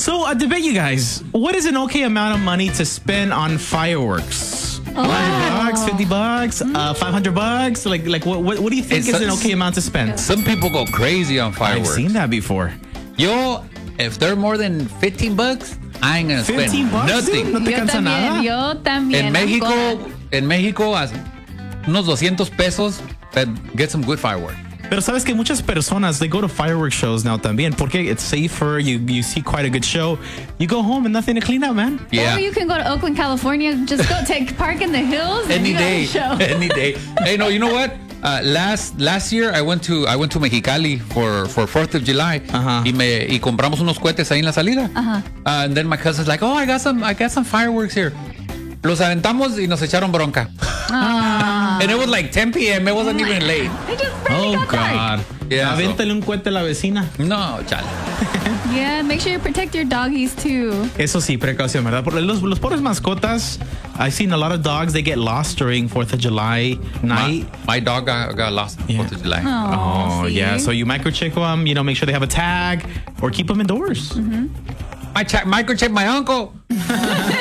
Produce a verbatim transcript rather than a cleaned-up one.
So, I uh, debate you guys. What is an okay amount of money to spend on fireworks? Oh. one hundred bucks, fifty bucks, uh, five hundred bucks? Like, like what, what, what do you think It's is an so- okay amount to spend? Some people go crazy on I've fireworks. seen that before. Yo, if they're more than fifteen bucks, I ain't gonna spend fifteen bucks, nothing. dude? No te Yo cansa también, nada? yo también. En I'm Mexico, going. en Mexico, as- unos doscientos pesos, that get some good fireworks. Pero sabes que muchas personas, they go to fireworks shows now también porque it's safer. You you see quite a good show. You go home and nothing to clean up, man. Yeah. Or you can go to Oakland, California. Just go take park in the hills. And Any you got a day, show. any day. Hey, no, you know what? Uh, last last year I went to I went to Mexicali for for Fourth of July. Ajá. Y me y compramos unos cohetes ahí en la salida. Ajá. Uh, and then my cousin's like, oh, I got some I got some fireworks here. Los aventamos y nos echaron bronca. Ah. And it was like ten p.m. It wasn't even late. It just really Oh, got dark. God. Yeah, so- Avéntale un cohete a la vecina. No, chale. Yeah, make sure you protect your doggies too. Eso sí, precaución, ¿verdad? Porque los, los pobres mascotas, I've seen a lot of dogs, they get lost during fourth of July night. My, my dog got, got lost on Yeah. Fourth of July. Oh, Oh, see? yeah. So you microchip them, you know, make sure they have a tag or keep them indoors. I check, microchip my uncle.